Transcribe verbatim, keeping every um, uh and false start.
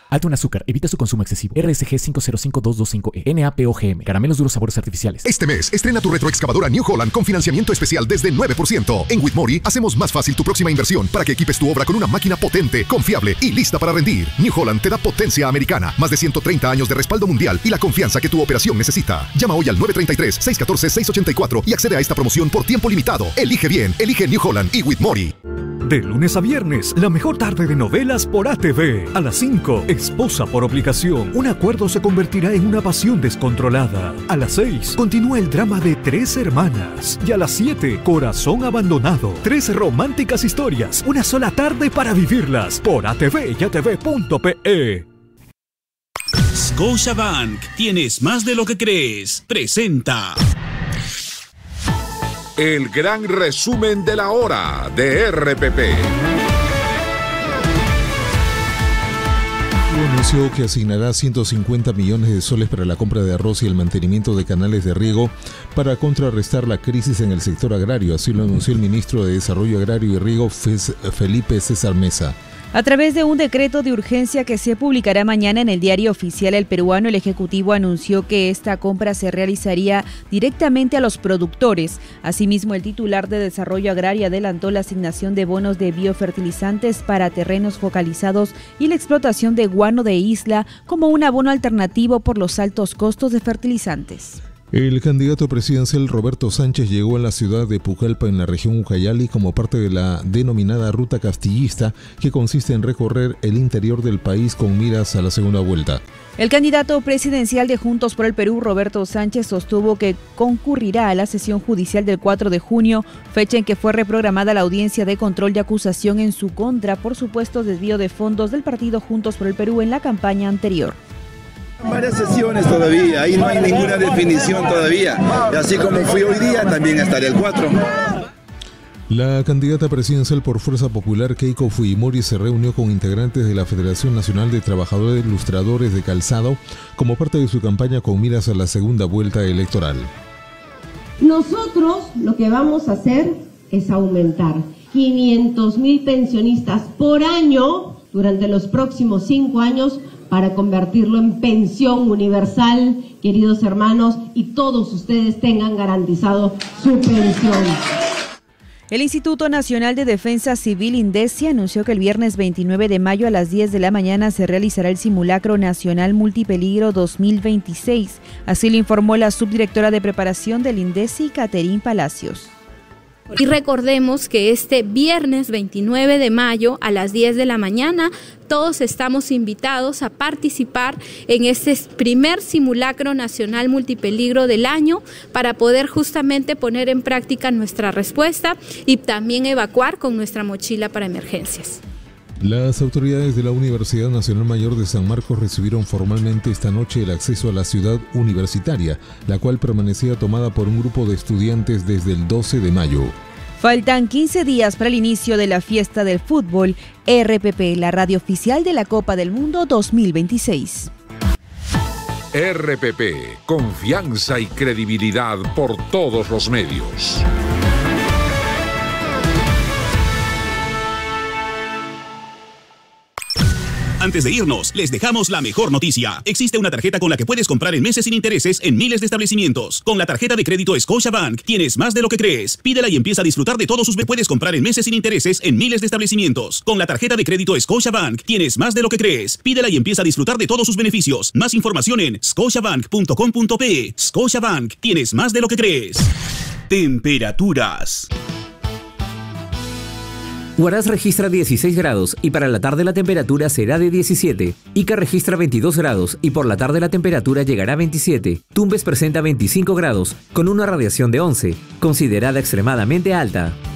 Alto en azúcar, evita su consumo excesivo. R S G cinco cero cinco dos dos cinco E, N A P O G M, caramelos duros sabores artificiales. Este mes, estrena tu retroexcavadora New Holland con financiamiento especial desde nueve por ciento. En Whitmore hacemos más fácil tu próxima inversión para que equipes tu obra con una máquina potente, confiable y lista para rendir. New Holland te da potencia americana, más de ciento treinta años de respaldo mundial y la confianza que tu operación necesita. Llama hoy al nueve tres tres, seis uno cuatro, seis ocho cuatro y accede a esta promoción por tiempo limitado. Elige bien, elige New Holland y Whitmore. De lunes a viernes, la mejor tarde de novelas por A T V. A las cinco, Esposa por obligación. Un acuerdo se convertirá en una pasión descontrolada. A las seis, continúa el drama de Tres hermanas. Y a las siete, Corazón abandonado. Tres románticas historias. Una sola tarde para vivirlas. Por A T V y A T V punto P E. Scotiabank. Tienes más de lo que crees. Presenta el gran resumen de la hora de R P P. Anunció que asignará ciento cincuenta millones de soles para la compra de arroz y el mantenimiento de canales de riego para contrarrestar la crisis en el sector agrario. Así lo anunció el ministro de Desarrollo Agrario y Riego, Felipe César Mesa. A través de un decreto de urgencia que se publicará mañana en el Diario Oficial El Peruano, el Ejecutivo anunció que esta compra se realizaría directamente a los productores. Asimismo, el titular de Desarrollo Agrario adelantó la asignación de bonos de biofertilizantes para terrenos focalizados y la explotación de guano de isla como un abono alternativo por los altos costos de fertilizantes. El candidato presidencial Roberto Sánchez llegó a la ciudad de Pucallpa en la región Ucayali como parte de la denominada Ruta Castillista, que consiste en recorrer el interior del país con miras a la segunda vuelta. El candidato presidencial de Juntos por el Perú, Roberto Sánchez, sostuvo que concurrirá a la sesión judicial del cuatro de junio, fecha en que fue reprogramada la audiencia de control de acusación en su contra por supuesto desvío de fondos del partido Juntos por el Perú en la campaña anterior. Varias sesiones todavía, ahí no hay ninguna definición todavía. Y así como fui hoy día, también estaré el cuatro. La candidata presidencial por Fuerza Popular, Keiko Fujimori, se reunió con integrantes de la Federación Nacional de Trabajadores Ilustradores de Calzado como parte de su campaña con miras a la segunda vuelta electoral. Nosotros lo que vamos a hacer es aumentar quinientos mil pensionistas por año durante los próximos cinco años para convertirlo en pensión universal, queridos hermanos, y todos ustedes tengan garantizado su pensión. El Instituto Nacional de Defensa Civil, INDECI, anunció que el viernes veintinueve de mayo a las diez de la mañana se realizará el Simulacro Nacional Multipeligro dos mil veintiséis. Así lo informó la subdirectora de preparación del INDECI, Caterín Palacios. Y recordemos que este viernes veintinueve de mayo a las diez de la mañana todos estamos invitados a participar en este primer simulacro nacional multipeligro del año para poder justamente poner en práctica nuestra respuesta y también evacuar con nuestra mochila para emergencias. Las autoridades de la Universidad Nacional Mayor de San Marcos recibieron formalmente esta noche el acceso a la ciudad universitaria, la cual permanecía tomada por un grupo de estudiantes desde el doce de mayo. Faltan quince días para el inicio de la fiesta del fútbol. R P P, la radio oficial de la Copa del Mundo dos mil veintiséis. R P P, confianza y credibilidad por todos los medios. Antes de irnos, les dejamos la mejor noticia. Existe una tarjeta con la que puedes comprar en meses sin intereses en miles de establecimientos. Con la tarjeta de crédito Scotiabank tienes más de lo que crees. Pídela y empieza a disfrutar de todos sus beneficios. Puedes comprar en meses sin intereses en miles de establecimientos. Con la tarjeta de crédito Scotiabank tienes más de lo que crees. Pídela y empieza a disfrutar de todos sus beneficios. Más información en scotiabank punto com punto pe. Scotiabank, tienes más de lo que crees. Temperaturas. Huaraz registra dieciséis grados y para la tarde la temperatura será de diecisiete. Ica registra veintidós grados y por la tarde la temperatura llegará a veintisiete. Tumbes presenta veinticinco grados con una radiación de once, considerada extremadamente alta.